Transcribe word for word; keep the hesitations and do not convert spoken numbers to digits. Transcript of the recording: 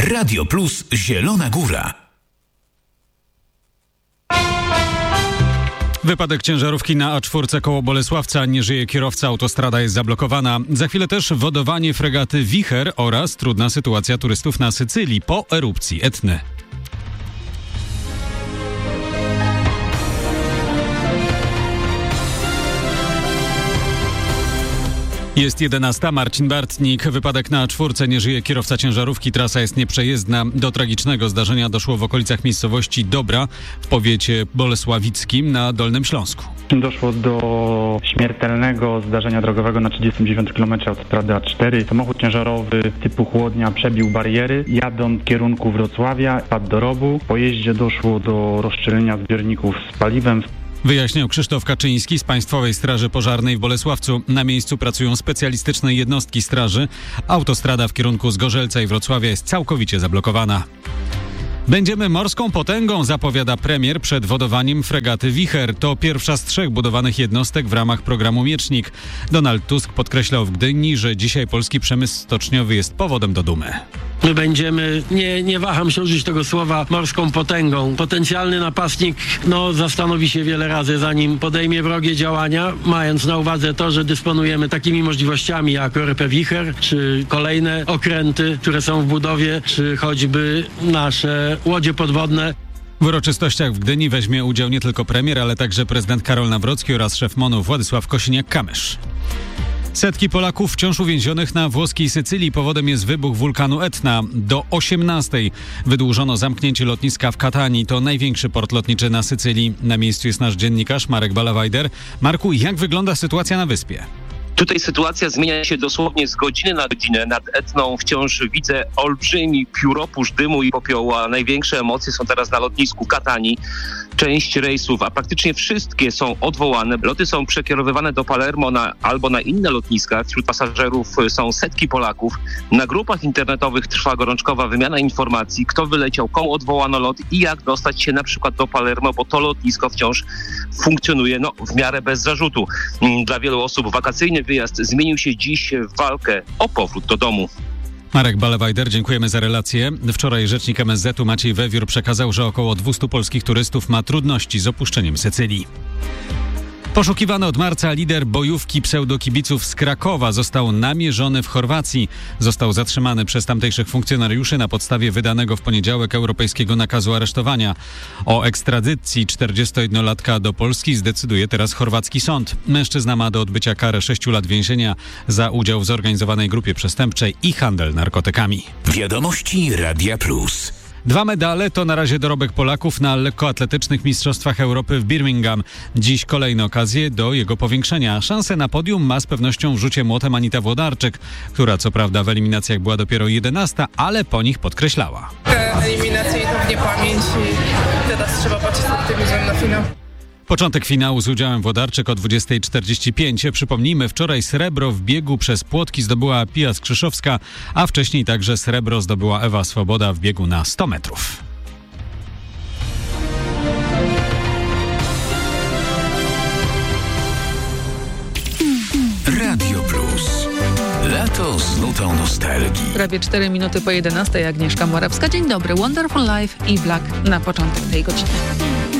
Radio Plus Zielona Góra. Wypadek ciężarówki na A cztery koło Bolesławca. Nie żyje kierowca, autostrada jest zablokowana. Za chwilę też wodowanie fregaty Wicher oraz trudna sytuacja turystów na Sycylii po erupcji Etny. Jest jedenasta. Marcin Bartnik. Wypadek na A cztery. Nie żyje kierowca ciężarówki. Trasa jest nieprzejezdna. Do tragicznego zdarzenia doszło w okolicach miejscowości Dobra w powiecie bolesławickim na Dolnym Śląsku. Doszło do śmiertelnego zdarzenia drogowego na trzydziestym dziewiątym kilometrze autostrady A cztery. Samochód ciężarowy typu chłodnia przebił bariery, jadąc w kierunku Wrocławia, wpadł do rowu. Po jeździe doszło do rozszczelenia zbiorników z paliwem. Wyjaśniał Krzysztof Kaczyński z Państwowej Straży Pożarnej w Bolesławcu. Na miejscu pracują specjalistyczne jednostki straży. Autostrada w kierunku Zgorzelca i Wrocławia jest całkowicie zablokowana. Będziemy morską potęgą, zapowiada premier przed wodowaniem fregaty Wicher. To pierwsza z trzech budowanych jednostek w ramach programu Miecznik. Donald Tusk podkreślał w Gdyni, że dzisiaj polski przemysł stoczniowy jest powodem do dumy. My będziemy, nie, nie waham się użyć tego słowa, morską potęgą. Potencjalny napastnik no, zastanowi się wiele razy, zanim podejmie wrogie działania, mając na uwadze to, że dysponujemy takimi możliwościami jak O R P Wicher, czy kolejne okręty, które są w budowie, czy choćby nasze łodzie podwodne. W uroczystościach w Gdyni weźmie udział nie tylko premier, ale także prezydent Karol Nawrocki oraz szef MON-u Władysław Kosiniak-Kamysz. Setki Polaków wciąż uwięzionych na włoskiej Sycylii. Powodem jest wybuch wulkanu Etna. Do osiemnastej wydłużono zamknięcie lotniska w Katanii. To największy port lotniczy na Sycylii. Na miejscu jest nasz dziennikarz Marek Balawajder. Marku, jak wygląda sytuacja na wyspie? Tutaj sytuacja zmienia się dosłownie z godziny na godzinę. Nad Etną wciąż widzę olbrzymi pióropusz dymu i popiołu, a największe emocje są teraz na lotnisku Katanii. Część rejsów, a praktycznie wszystkie są odwołane. Loty są przekierowywane do Palermo na, albo na inne lotniska. Wśród pasażerów są setki Polaków. Na grupach internetowych trwa gorączkowa wymiana informacji, kto wyleciał, komu odwołano lot i jak dostać się na przykład do Palermo, bo to lotnisko wciąż funkcjonuje no, w miarę bez zarzutu. Dla wielu osób wakacyjny wyjazd zmienił się dziś w walkę o powrót do domu. Marek Balewajder, dziękujemy za relację. Wczoraj rzecznik M S Z-u Maciej Wewiór przekazał, że około dwieście polskich turystów ma trudności z opuszczeniem Sycylii. Poszukiwany od marca lider bojówki pseudokibiców z Krakowa został namierzony w Chorwacji. Został zatrzymany przez tamtejszych funkcjonariuszy na podstawie wydanego w poniedziałek europejskiego nakazu aresztowania. O ekstradycji czterdziestojednolatka do Polski zdecyduje teraz chorwacki sąd. Mężczyzna ma do odbycia karę sześciu lat więzienia za udział w zorganizowanej grupie przestępczej i handel narkotykami. Wiadomości Radia Plus. Dwa medale to na razie dorobek Polaków na lekkoatletycznych Mistrzostwach Europy w Birmingham. Dziś kolejne okazje do jego powiększenia. Szansę na podium ma z pewnością w rzucie młotem Anita Włodarczyk, która co prawda w eliminacjach była dopiero jedenasta, ale po nich podkreślała. Te eliminacje idą w niepamięć i teraz trzeba patrzeć z optymizmem na finał. Początek finału z udziałem Włodarczyk o dwudziestej czterdzieści pięć. Przypomnijmy, wczoraj srebro w biegu przez płotki zdobyła Pia Skrzyszowska, a wcześniej także srebro zdobyła Ewa Swoboda w biegu na sto metrów. Radio Plus. Lato z nutą nostalgii. Prawie cztery minuty po jedenastej. Agnieszka Morawska. Dzień dobry. Wonderful Life i Black na początek tej godziny.